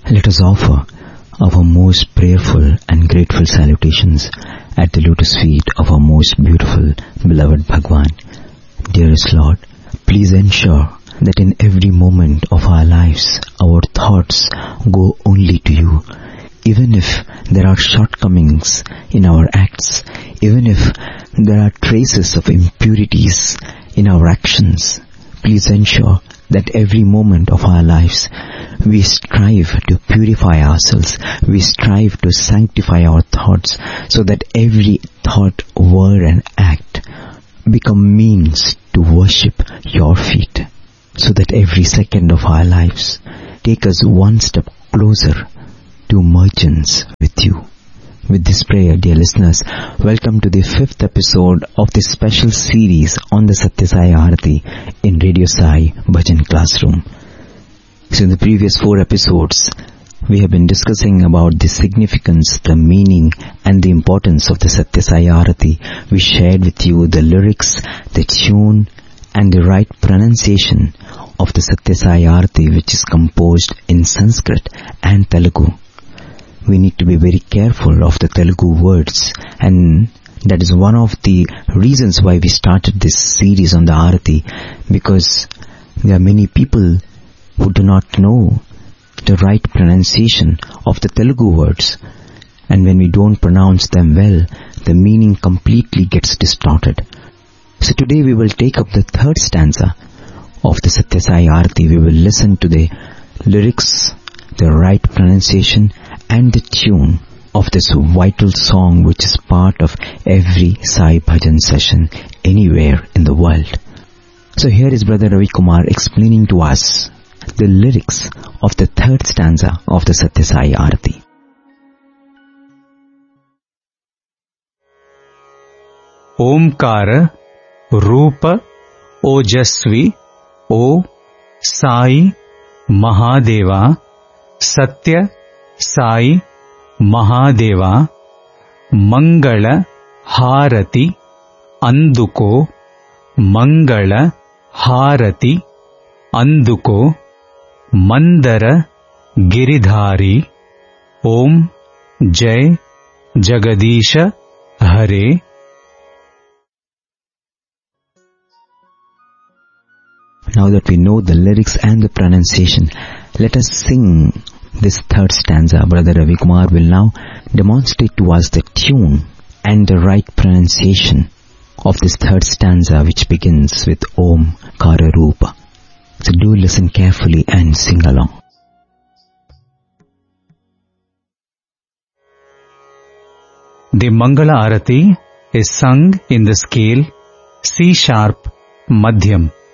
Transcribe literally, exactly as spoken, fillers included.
Let us offer our most prayerful and grateful salutations at the lotus feet of our most beautiful, beloved Bhagwan. Dearest Lord, please ensure that in every moment of our lives, our thoughts go only to you. Even if there are shortcomings in our acts, even if there are traces of impurities in our actions, please ensure that every moment of our lives we strive to purify ourselves, we strive to sanctify our thoughts, so that every thought, word and act become means to worship your feet, so that every second of our lives take us one step closer to mergence with you. With this prayer, dear listeners, welcome to the fifth episode of this special series on the Satya Sai Arati in Radio Sai Bhajan Classroom. So in the previous four episodes, we have been discussing about the significance, the meaning and the importance of the Satya Sai Arati. We shared with you the lyrics, the tune and the right pronunciation of the Satya Sai Arati, which is composed in Sanskrit and Telugu. We need to be very careful of the Telugu words, and that is one of the reasons why we started this series on the Arati, because there are many people who do not know the right pronunciation of the Telugu words, and when we don't pronounce them well, the meaning completely gets distorted. So today we will take up the third stanza of the Satya Sai Arati. We will listen to the lyrics, the right pronunciation and the tune of this vital song, which is part of every Sai Bhajan session anywhere in the world. So here is Brother Ravi Kumar explaining to us the lyrics of the third stanza of the Satya Sai Arati. Omkara Rupa Ojasvi O Sai Mahadeva Satya Sai Mahadeva Mangala Harati Anduko Mangala Harati Anduko Mandara Giridhari Om Jai Jagadisha Hare. Now that we know the lyrics and the pronunciation, let us sing this third stanza. Brother Ravi Kumar will now demonstrate to us the tune and the right pronunciation of this third stanza, which begins with Om Kara Rupa. So do listen carefully and sing along. The Mangala Arati is sung in the scale C sharp Madhyam.